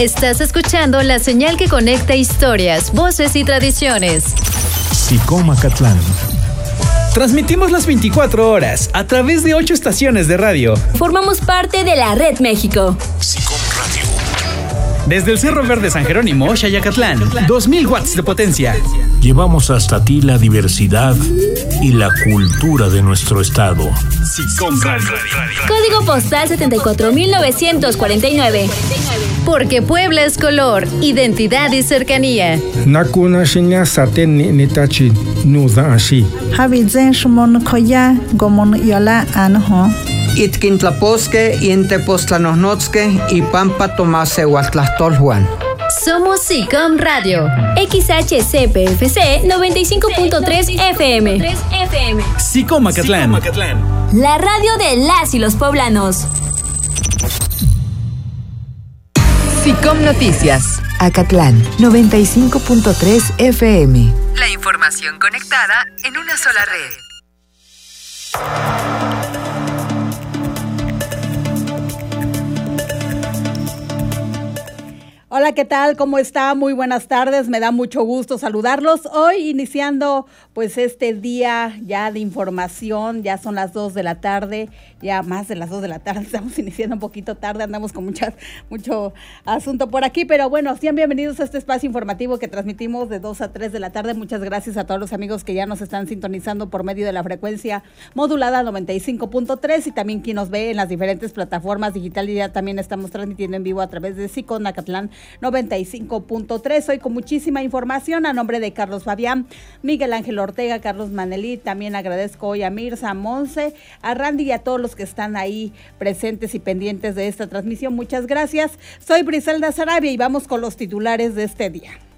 Estás escuchando la señal que conecta historias, voces y tradiciones. SICOM Acatlán. Transmitimos las 24 horas a través de 8 estaciones de radio. Formamos parte de la Red México. SICOM Radio. Desde el Cerro Verde San Jerónimo, Xayacatlán, 2000 watts de potencia. Llevamos hasta ti la diversidad y la cultura de nuestro estado. SICOM Radio. Código postal 74949. Porque Puebla es color, identidad y cercanía. Nakuna shinya saten ni tachi nuda ashi. Habizen shumon koya gomon yola anho. Itkintlaposque y Entepoztlanohnotske y Pampa Tomase Huatlastolhuan. Somos SICOM Radio. XHCPFC 95.3 FM. SICOM Acatlán. La radio de las y los poblanos. SICOM Noticias, Acatlán, 95.3 FM. La información conectada en una sola red. Hola, ¿qué tal? ¿Cómo está? Muy buenas tardes. Me da mucho gusto saludarlos. Hoy iniciando pues este día ya de información, ya son las 2 de la tarde, ya más de las 2 de la tarde, estamos iniciando un poquito tarde, andamos con mucho asunto por aquí, pero bueno, sean bienvenidos a este espacio informativo que transmitimos de 2 a 3 de la tarde. Muchas gracias a todos los amigos que ya nos están sintonizando por medio de la frecuencia modulada 95.3 y también quien nos ve en las diferentes plataformas digitales. Ya también estamos transmitiendo en vivo a través de SICOM Acatlán 95.3. Hoy con muchísima información a nombre de Carlos Fabián, Miguel Ángel Ortega, Carlos Manelí. También agradezco hoy a Mirza, a Monse, a Randy y a todos los que están ahí presentes y pendientes de esta transmisión. Muchas gracias. Soy Briselda Sarabia y vamos con los titulares de este día.